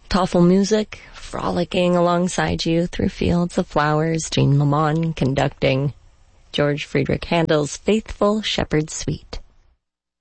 Toffel music, frolicking alongside you through fields of flowers, Jean Lamont conducting George Friedrich Handel's Faithful Shepherd's Suite.